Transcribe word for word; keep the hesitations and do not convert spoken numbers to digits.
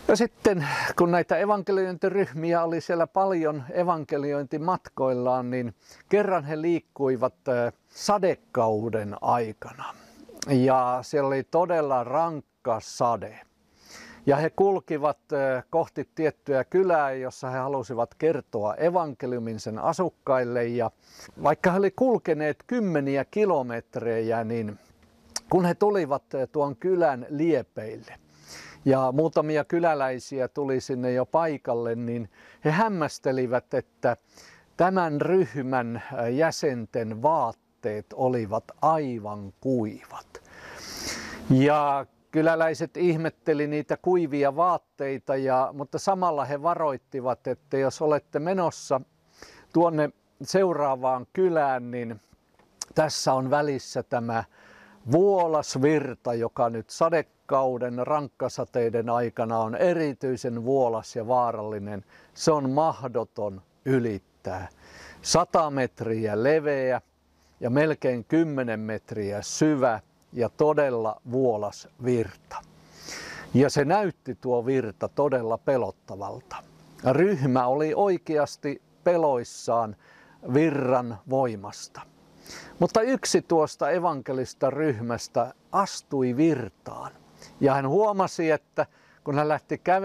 Ja sitten kun näitä evankeliointiryhmiä oli siellä paljon evankeliointimatkoillaan, niin kerran he liikkuivat sadekauden aikana. Ja siellä oli todella rankka sade. Ja he kulkivat kohti tiettyä kylää, jossa he halusivat kertoa evankeliumin sen asukkaille. Ja vaikka he olivat kulkeneet kymmeniä kilometrejä, niin kun he tulivat tuon kylän liepeille, ja muutamia kyläläisiä tuli sinne jo paikalle, niin he hämmästelivät, että tämän ryhmän jäsenten vaatteet olivat aivan kuivat. Ja kyläläiset ihmetteli niitä kuivia vaatteita, ja, mutta samalla he varoittivat, että jos olette menossa tuonne seuraavaan kylään, niin tässä on välissä tämä vuolasvirta, joka nyt sadekauden rankkasateiden aikana on erityisen vuolas ja vaarallinen. Se on mahdoton ylittää. Sata metriä leveä ja melkein kymmenen metriä syvä ja todella vuolas virta. Ja se näytti tuo virta todella pelottavalta. Ryhmä oli oikeasti peloissaan virran voimasta. Mutta yksi tuosta evankelista ryhmästä astui virtaan ja hän huomasi, että kun hän lähti kävelemään,